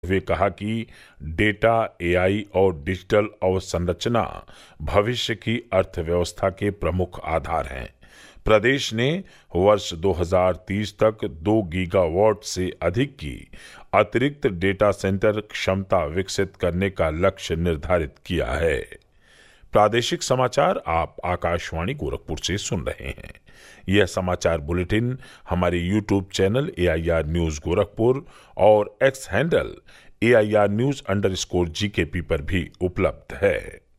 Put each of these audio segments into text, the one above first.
वे कहा कि data, AI और डिजिटल अवसंरचना भविष्य की अर्थव्यवस्था के प्रमुख आधार हैं। प्रदेश ने वर्ष 2030 तक 2 गीगावाट से अधिक की अतिरिक्त डेटा सेंटर क्षमता विकसित करने का लक्ष्य निर्धारित किया है। प्रादेशिक समाचार आप आकाशवाणी गोरखपुर से सुन रहे हैं। यह समाचार बुलेटिन हमारे YouTube channel AIR news Gorakhpur और एक्स हैंडल AIR News_GKP पर भी उपलब्ध है।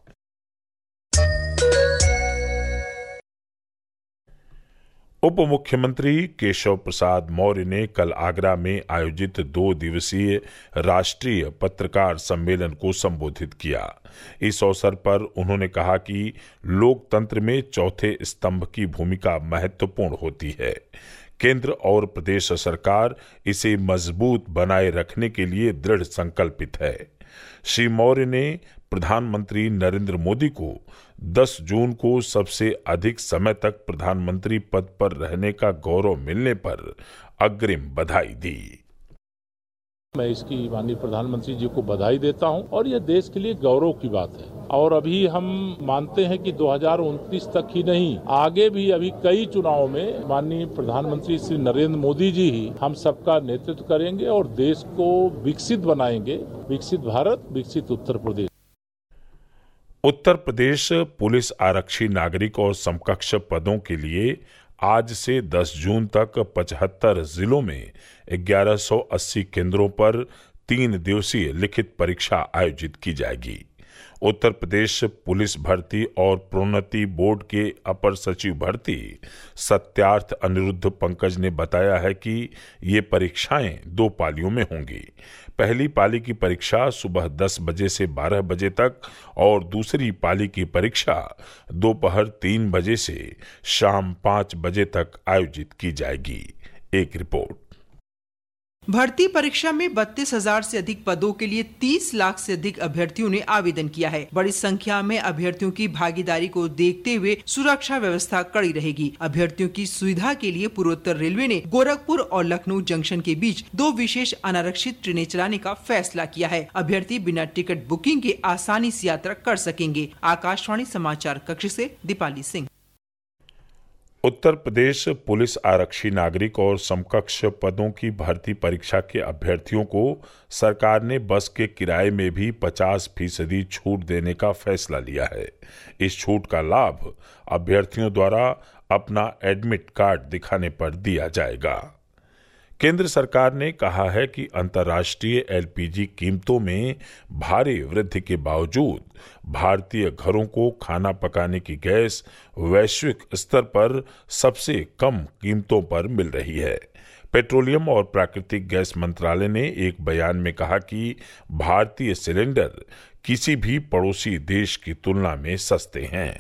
उप मुख्यमंत्री केशव प्रसाद मौर्य ने कल आगरा में आयोजित 2 दिवसीय राष्ट्रीय पत्रकार सम्मेलन को संबोधित किया। इस अवसर पर उन्होंने कहा कि लोकतंत्र में चौथे स्तंभ की भूमिका महत्वपूर्ण होती है। केंद्र और प्रदेश सरकार इसे मजबूत बनाए रखने के लिए दृढ़ संकल्पित है। श्री मौर्य ने प्रधानमंत्री नरेंद्र मोदी को 10 जून को सबसे अधिक समय तक प्रधानमंत्री पद पर रहने का गौरव मिलने पर अग्रिम बधाई दी। मैं इसकी माननीय प्रधानमंत्री जी को बधाई देता हूं और यह देश के लिए गौरव की बात है। और अभी हम मानते हैं कि 2029 तक ही नहीं, आगे भी अभी कई चुनावों में माननीय प्रधानमंत्री श्री नरेंद्र मोदी जी ही हम सबका नेतृत्व करेंगे और देश को विकसित बनाएंगे। विकसित भारत, विकसित उत्तर प्रदेश। उत्तर प्रदेश पुलिस आरक्षी नागरिक और समकक्ष पदों के लिए आज से 10 जून तक 75 जिलों में 1180 केंद्रों पर 3 दिवसीय लिखित परीक्षा आयोजित की जाएगी। उत्तर प्रदेश पुलिस भर्ती और प्रोन्नति बोर्ड के अपर सचिव भर्ती सत्यार्थ अनिरुद्ध पंकज ने बताया है कि ये परीक्षाएं 2 पालियों में होंगी। पहली पाली की परीक्षा सुबह 10 बजे से 12 बजे तक और दूसरी पाली की परीक्षा दोपहर 3 बजे से शाम 5 बजे तक आयोजित की जाएगी। एक रिपोर्ट। भर्ती परीक्षा में 32,000 से अधिक पदों के लिए 30 लाख से अधिक अभ्यर्थियों ने आवेदन किया है। बड़ी संख्या में अभ्यर्थियों की भागीदारी को देखते हुए सुरक्षा व्यवस्था कड़ी रहेगी। अभ्यर्थियों की सुविधा के लिए पूर्वोत्तर रेलवे ने गोरखपुर और लखनऊ जंक्शन के बीच 2 विशेष अनारक्षित ट्रेनें चलाने का फैसला किया है। अभ्यर्थी बिना टिकट बुकिंग के आसानी से यात्रा कर सकेंगे। आकाशवाणी समाचार कक्ष से दीपाली सिंह। उत्तर प्रदेश पुलिस आरक्षी नागरिक और समकक्ष पदों की भर्ती परीक्षा के अभ्यर्थियों को सरकार ने बस के किराए में भी 50% छूट देने का फैसला लिया है। इस छूट का लाभ अभ्यर्थियों द्वारा अपना एडमिट कार्ड दिखाने पर दिया जाएगा। केंद्र सरकार ने कहा है कि अंतर्राष्ट्रीय LPG कीमतों में भारी वृद्धि के बावजूद भारतीय घरों को खाना पकाने की गैस वैश्विक स्तर पर सबसे कम कीमतों पर मिल रही है। पेट्रोलियम और प्राकृतिक गैस मंत्रालय ने एक बयान में कहा कि भारतीय सिलेंडर किसी भी पड़ोसी देश की तुलना में सस्ते हैं।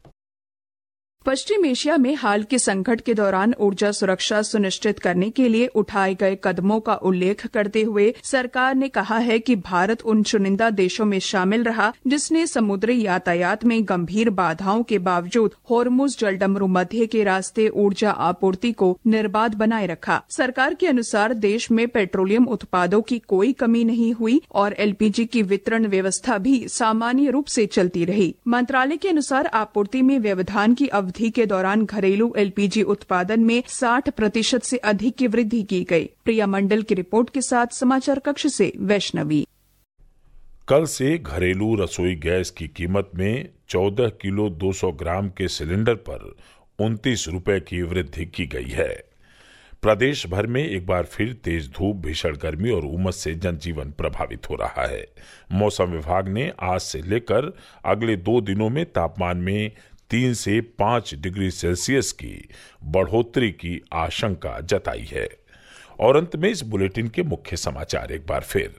पश्चिम एशिया में हाल के संकट के दौरान ऊर्जा सुरक्षा सुनिश्चित करने के लिए उठाए गए कदमों का उल्लेख करते हुए सरकार ने कहा है कि भारत उन चुनिंदा देशों में शामिल रहा जिसने समुद्री यातायात में गंभीर बाधाओं के बावजूद होर्मुज जलडमरू मध्य के रास्ते ऊर्जा आपूर्ति को निर्बाध बनाए रखा। सरकार के अनुसार देश में पेट्रोलियम उत्पादों की कोई कमी नहीं हुई और LPG की वितरण व्यवस्था भी सामान्य रूप से चलती रही। मंत्रालय के अनुसार आपूर्ति में व्यवधान की अवधि के दौरान घरेलू LPG उत्पादन में 60% से अधिक की वृद्धि की गई। प्रिया मंडल की रिपोर्ट के साथ समाचार कक्ष से वैष्णवी। कल से घरेलू रसोई गैस की कीमत में 14 किलो 200 ग्राम के सिलेंडर पर 29 रुपए की वृद्धि की गई है। प्रदेश भर में एक बार फिर तेज धूप, भीषण गर्मी और उमस से जनजीवन प्रभावित हो रहा है। मौसम विभाग ने आज से लेकर अगले 2 दिनों में तापमान में 3 से 5 डिग्री सेल्सियस की बढ़ोतरी की आशंका जताई है। और अंत में इस बुलेटिन के मुख्य समाचार एक बार फिर।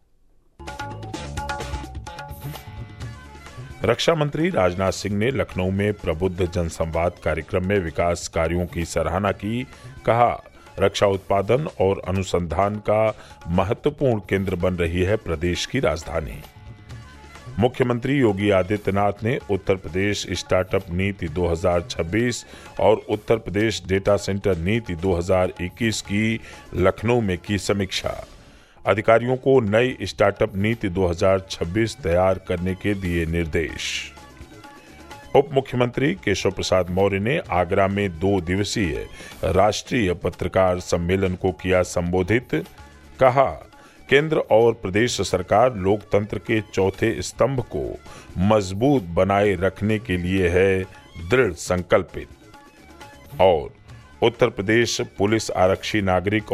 रक्षा मंत्री राजनाथ सिंह ने लखनऊ में प्रबुद्ध जनसंवाद कार्यक्रम में विकास कार्यों की सराहना की। कहा, रक्षा उत्पादन और अनुसंधान का महत्वपूर्ण केंद्र बन रही है प्रदेश की राजधानी। मुख्यमंत्री योगी आदित्यनाथ ने उत्तर प्रदेश स्टार्टअप नीति 2026 और उत्तर प्रदेश डेटा सेंटर नीति 2021 की लखनऊ में की समीक्षा। अधिकारियों को नई स्टार्टअप नीति 2026 तैयार करने के दिए निर्देश। उप मुख्यमंत्री केशव प्रसाद मौर्य ने आगरा में 2 दिवसीय राष्ट्रीय पत्रकार सम्मेलन को किया संबोधित। कहा, केंद्र और प्रदेश सरकार लोकतंत्र के चौथे स्तंभ को मजबूत बनाए रखने के लिए है दृढ़ संकल्पित। और उत्तर प्रदेश पुलिस आरक्षी नागरिक